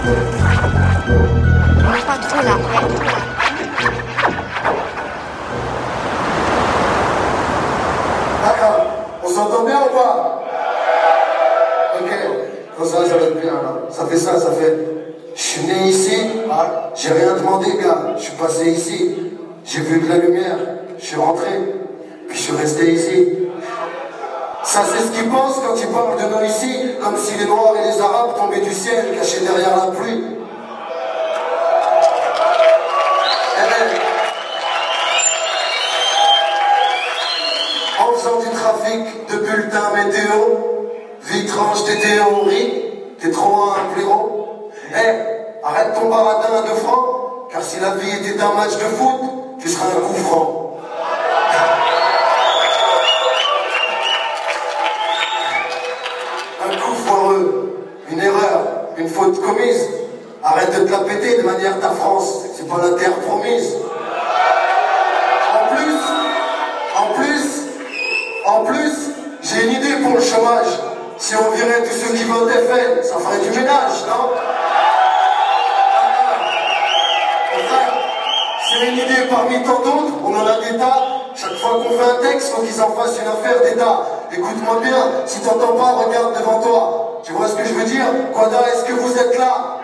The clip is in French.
On n'est pas trop là. D'accord. On s'entend bien ou pas? Ok. Comme ça va être bien là. Ça fait ça, ça fait. Je suis né ici, j'ai rien demandé, gars. Je suis passé ici. J'ai vu de la lumière. Je suis rentré. Puis je suis resté ici. Ça, c'est ce qu'ils pensent quand ils parlent de nous ici, comme si les Noirs et les Arabes tombaient du ciel, cachés derrière la pluie. En faisant du trafic de bulletins météo, vite range tes théories, t'es trop un blaireau. Arrête ton baradin de franc, car si la vie était un match de foot, tu seras un coup franc. Un coup foireux, une erreur, une faute commise. Arrête de te la péter de manière ta France, c'est pas la terre promise. En plus, j'ai une idée pour le chômage. Si on virait tous ceux qui votent FN, ça ferait du ménage, non? Enfin, c'est une idée parmi tant d'autres, on en a des tas. Chaque fois qu'on fait un texte, faut qu'ils en fassent une affaire d'État. Écoute-moi bien, si t'entends pas, regarde devant toi. Tu vois ce que je veux dire? Quada, est-ce que vous êtes là?